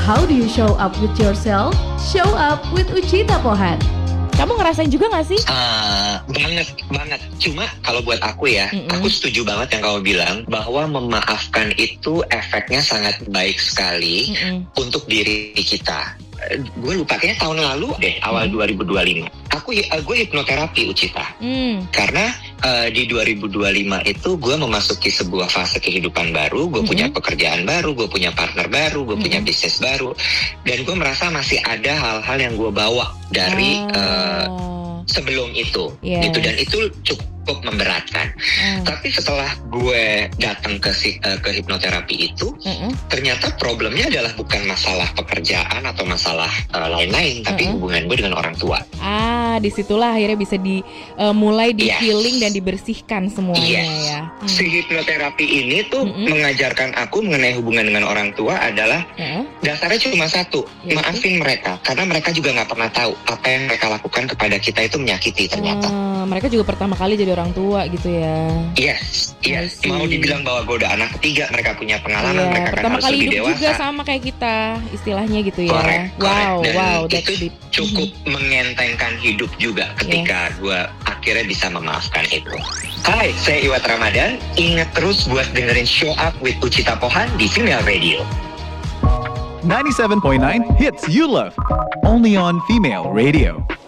How do you show up with yourself? Show up with Uchita Pohan. Kamu ngerasain juga gak sih? Banget. Cuma kalau buat aku ya, aku setuju banget yang kamu bilang bahwa memaafkan itu efeknya sangat baik sekali untuk diri kita. Gue lupa kayaknya tahun lalu deh, awal 2025. Gue hipnoterapi, Uchita. Karena di 2025 itu gue memasuki sebuah fase kehidupan baru. Gue punya pekerjaan baru, gue punya partner baru, gue punya bisnis baru. Dan gue merasa masih ada hal-hal yang gue bawa dari sebelum itu, gitu. Dan itu cukup memberatkan. Tapi setelah gue datang ke hipnoterapi itu, ternyata problemnya adalah bukan masalah pekerjaan atau masalah lain-lain, tapi hubungan gue dengan orang tua. Disitulah akhirnya bisa mulai di healing dan dibersihkan semuanya ya. Si hipnoterapi ini tuh mengajarkan aku mengenai hubungan dengan orang tua adalah dasarnya cuma satu, maafin mereka, karena mereka juga nggak pernah tahu apa yang mereka lakukan kepada kita itu menyakiti ternyata. Mereka juga pertama kali jadi orang tua gitu ya. Yes. Mau dibilang bahwa gue udah anak ketiga, mereka punya pengalaman, mereka pertama kan harus kali lebih hidup dewasa. juga sama kayak kita, istilahnya gitu ya. Correct. Wow, Dan that's itu deep. cukup mengentengkan hidup juga ketika gue akhirnya bisa memaafkan itu. Hai, saya Iwat Ramadan. Ingat terus buat dengerin Show Up with Uchita Pohan di Female Radio. 97.9 hits you love. Only on Female Radio.